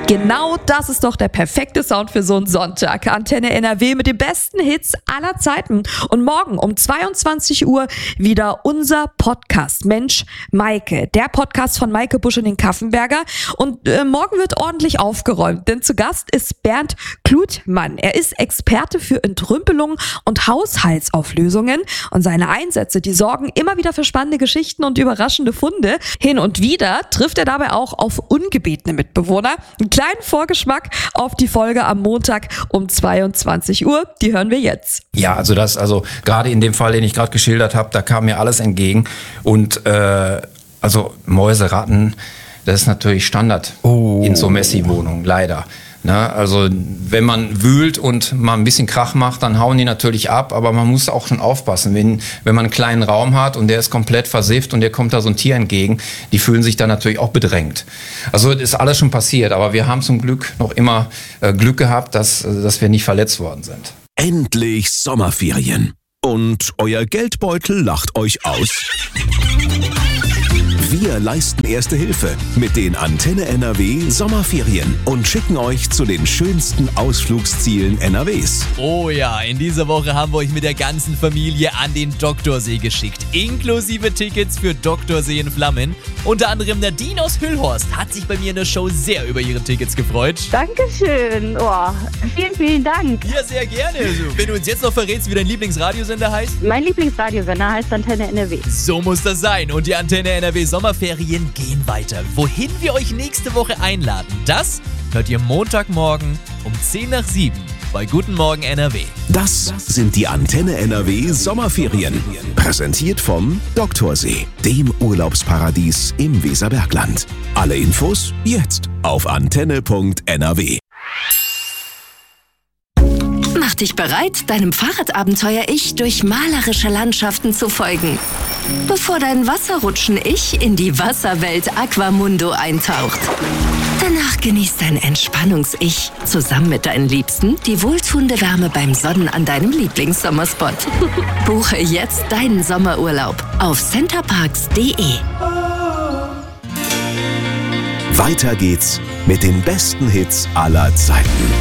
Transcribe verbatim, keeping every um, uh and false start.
Genau das ist doch der perfekte Sound für so einen Sonntag. Antenne N R W mit den besten Hits aller Zeiten. Und morgen um zweiundzwanzig Uhr wieder unser Podcast Mensch Maike. Der Podcast von Maike Busch und den Kaffenberger. Und äh, morgen wird ordentlich aufgeräumt, denn zu Gast ist Bernd Klutmann. Er ist Experte für Entrümpelung und Haushaltsauflösungen. Und seine Einsätze, die sorgen immer wieder für spannende Geschichten und überraschende Funde. Hin und wieder trifft er dabei auch auf ungebetene Mitbewohner. Einen kleinen Vorgeschmack auf die Folge am Montag um zweiundzwanzig Uhr. Die hören wir jetzt. Ja, also das, also gerade in dem Fall, den ich gerade geschildert habe, da kam mir alles entgegen. Und äh, also Mäuse, Ratten, das ist natürlich Standard oh. in so Messi-Wohnungen, leider. Na, also wenn man wühlt und mal ein bisschen Krach macht, dann hauen die natürlich ab, aber man muss auch schon aufpassen, wenn, wenn man einen kleinen Raum hat und der ist komplett versifft und der kommt da so ein Tier entgegen, die fühlen sich dann natürlich auch bedrängt. Also das ist alles schon passiert, aber wir haben zum Glück noch immer äh, Glück gehabt, dass, dass wir nicht verletzt worden sind. Endlich Sommerferien und euer Geldbeutel lacht euch aus. Wir leisten Erste Hilfe mit den Antenne N R W Sommerferien und schicken euch zu den schönsten Ausflugszielen N R Ws. Oh ja, in dieser Woche haben wir euch mit der ganzen Familie an den Doktorsee geschickt, inklusive Tickets für Doktorsee in Flammen. Unter anderem Nadine aus Hüllhorst hat sich bei mir in der Show sehr über ihre Tickets gefreut. Dankeschön. Oh, vielen, vielen Dank. Ja, sehr gerne. Also, wenn du uns jetzt noch verrätst, wie dein Lieblingsradiosender heißt? Mein Lieblingsradiosender heißt Antenne N R W. So muss das sein. Und die Antenne N R W Sommerferien gehen weiter. Wohin wir euch nächste Woche einladen, das hört ihr Montagmorgen um zehn nach sieben bei Guten Morgen N R W. Das sind die Antenne N R W Sommerferien. Präsentiert vom Doktorsee, dem Urlaubsparadies im Weserbergland. Alle Infos jetzt auf antenne punkt n r w. Mach dich bereit, deinem Fahrradabenteuer-Ich durch malerische Landschaften zu folgen, bevor dein Wasserrutschen-Ich in die Wasserwelt Aquamundo eintaucht. Danach genießt dein Entspannungs-Ich zusammen mit deinen Liebsten die wohltuende Wärme beim Sonnen an deinem Lieblingssommerspot. Buche jetzt deinen Sommerurlaub auf centerparks punkt de. Weiter geht's mit den besten Hits aller Zeiten.